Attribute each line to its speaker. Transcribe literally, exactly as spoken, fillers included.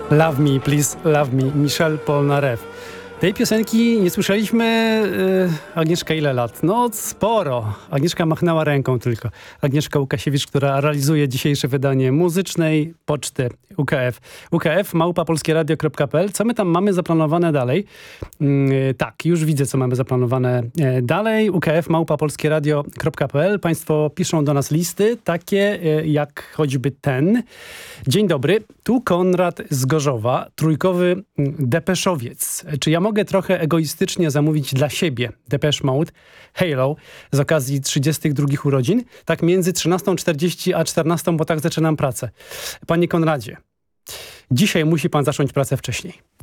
Speaker 1: Love Me, Please Love Me, Michel Polnareff. Tej piosenki nie słyszeliśmy, yy, Agnieszka, ile lat? No sporo. Agnieszka machnęła ręką tylko. Agnieszka Łukasiewicz, która realizuje dzisiejsze wydanie muzycznej Poczty U K F. U K F małpa polskieradio kropka p l. Co my tam mamy zaplanowane dalej? Yy, tak, już widzę, co mamy zaplanowane yy, dalej. U K F małpa polskieradio kropka p l. Państwo piszą do nas listy, takie yy, jak choćby ten. Dzień dobry, tu Konrad z Gorzowa, trójkowy depeszowiec. Czy ja mogę trochę egoistycznie zamówić dla siebie Depeche Mode Halo z okazji trzydziestych drugich urodzin? Tak między trzynastą czterdzieści a czternastą, bo tak zaczynam pracę. Panie Konradzie, dzisiaj musi pan zacząć pracę wcześniej.